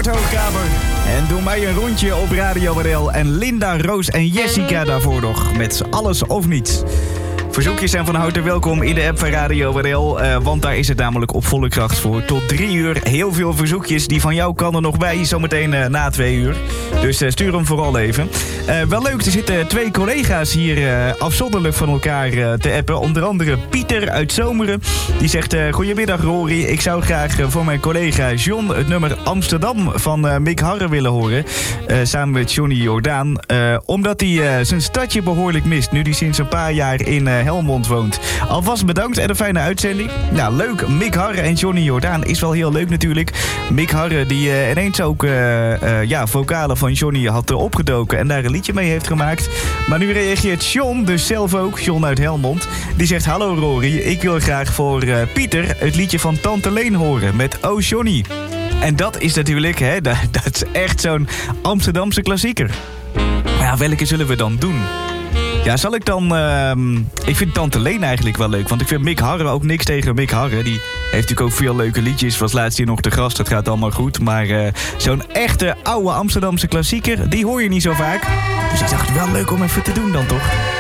Hoogkamer. En doe mij een rondje op Radio WDL. En Linda, Roos en Jessica daarvoor nog. Met Alles of Niets. Verzoekjes zijn van harte welkom in de app van Radio WDL. Want daar is het namelijk op volle kracht voor. Tot 3 uur. Heel veel verzoekjes. Die van jou kan er nog bij. Zometeen na 2 uur. Dus stuur hem vooral even. Wel leuk, er zitten 2 collega's hier afzonderlijk van elkaar te appen. Onder andere Pieter uit Zomeren. Die zegt, goedemiddag Rory. Ik zou graag voor mijn collega John het nummer Amsterdam van Mick Harre willen horen. Samen met Johnny Jordaan. Omdat hij zijn stadje behoorlijk mist. Nu hij sinds een paar jaar in Helmond woont. Alvast bedankt en een fijne uitzending. Nou, leuk. Mick Harre en Johnny Jordaan is wel heel leuk natuurlijk. Mick Harre die ineens ook vocalen van Johnny had opgedoken en daar een liedje mee heeft gemaakt. Maar nu reageert John, dus zelf ook, John uit Helmond. Die zegt, hallo Rory, ik wil graag voor Pieter het liedje van Tante Leen horen met Oh Johnny. En dat is natuurlijk, dat is echt zo'n Amsterdamse klassieker. Maar ja, welke zullen we dan doen? Ja, zal ik dan... ik vind Tante Leen eigenlijk wel leuk. Want ik vind Mick Harre ook niks tegen Mick Harre. Die heeft natuurlijk ook veel leuke liedjes. Was laatst hier nog te gast, dat gaat allemaal goed. Maar zo'n echte oude Amsterdamse klassieker, die hoor je niet zo vaak. Dus ik dacht, wel leuk om even te doen dan toch?